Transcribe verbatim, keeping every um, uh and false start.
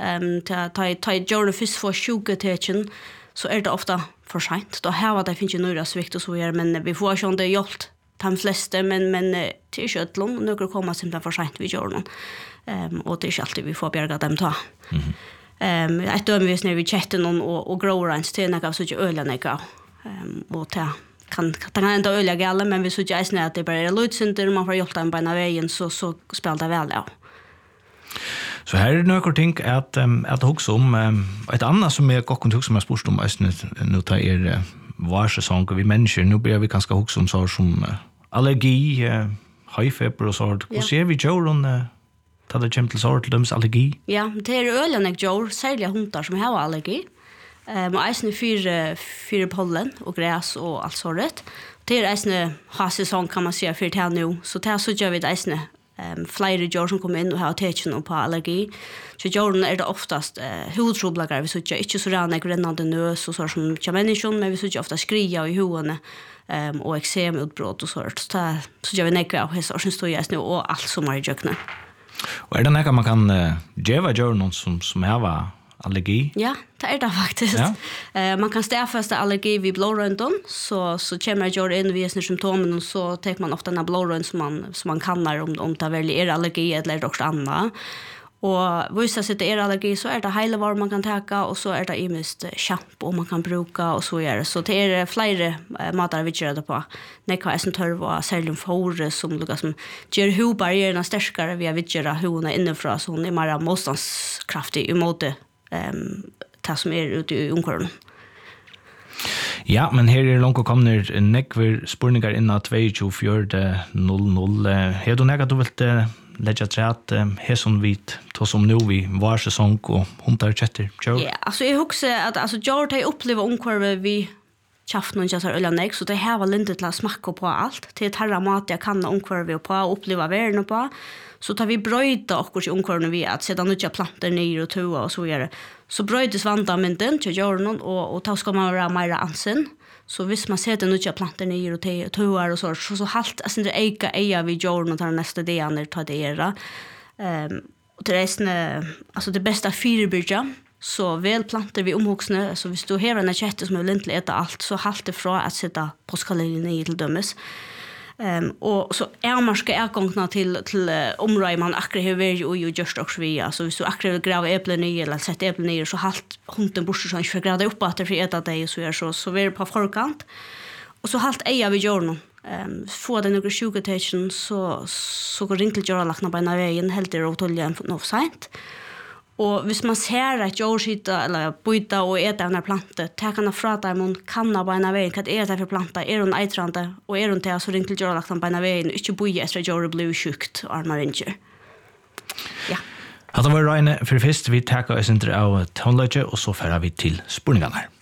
Um, ta ta ta Jordan fisk för sjuketechen så är det ofta för sent. Då här var det finns ju några svikt och så är men vi får ju inte gjort de flesta men men till köttlon några kommer simpelt för sent vi gör någon. Ehm och det är inte alltid vi får bjärga dem ta. Mhm. Ehm ett dömvis när vi chatten och och growrans till några så ölen några. Ehm och ta kan kan ändå öliga galla men vi så ju är att det bara är lutcenter man får gjort den på en vägen så så spelar det väl ja. Så här är det några ting att um, att också om um, ett annat som är gott kontakt som jag spurt om nu nu tar er uh, varsäsong och vi människor nu börjar vi kanske också om så som uh, allergi, uh, höjfeber och sånt. Hur ser vi Joron uh, tar det kommer till så till dems allergi? Ja, det är ölen jag Jor särskilt hundar som har allergi. Ehm och äsne fyra fyra pollen och gräs och allt sånt. Det är äsne har säsong kan man säga för det här nu så det så gör vi det äsne um, flera djur som kommer in och har tecken på allergi. Så djuren är det oftast uh, hudtroblagar, vi så inte så rena grännande nös och så som människan, men vi så ofta skria i huvudet um, och eksemutbrott och sånt. Så det så gör vi nekva och så som står just nu och allt som är i jökna. Och är det något man kan uh, geva djuren som, som har allergi? Ja, det är det faktiskt. Ja. Uh, man kan stäffasta allergi vid blodröntgen så så kommer jag in vid sina symptom och så tar man ofta en blodröntgen som man som man kannar om om det väl är allergi eller något annat. Och vissa sitter är allergi så är det hela var man kan ta och så är det imist shampoo man kan bruka och så är det. Så det är flera uh, matar vi gör det på. Nekva är som törva särskilt för som lukar som gör hudbarriärerna starkare via vidgera hudna inifrån så hon är mer motståndskraftig emot det. Ehm tas som är ute i omkörningen. Ja, men här är långt kommer nekver spurningar innan två fyra noll noll. Har du något du vill lägga till att här som vit ta som nu vi var säsong och hundar chatter. Ja, alltså jag huxar att alltså jag har upplevt omkörve vi chaften och jag har ölen så det här var lindet till att smaka på allt. Till ett herra mat jag kan omkörve på och uppleva världen på. Så tar vi bröjta och i omkörningen vi att sedan nya plantor ner och toa och så vidare. Så bröjdes vandamenten till jorden och och då ska man vara mer ansen. Så hvis man sätter nya plantor ner och toa och så så så halt alltså det eka eja vid jorden och tar nästa dag när tar det era. Ehm och till resten alltså det bästa fyrbyrja så väl planter vi omhuxne så hvis du har en chatte som vill inte äta allt så halt det från att sätta påskalin i till dömes. Um, och så är man ska ägångna till till uh, områden man akkurat har varit och just också via så hvis du akkurat gräva äpplen i eller sätta äpplen i så halt hunden bort så inte gräva upp att det för äta det så är så så är det på förkant och så halt eja vi gör någon um, få den några sjuketecken så så går ringt till göra lackna på en vägen helt det rotoljan för något sent. Och hvis man ser att jag sitter eller byta och äta den här plantan, ta kan fra där man kan på en väg att är det för planta är hon eitrande och är hon till så ringt till göra lagt på en väg inte boja så jag blir sjukt armar inte. Ja. Hade var Ryan för fest vi tar oss inte av tonläge och så färdar vi till spurningarna.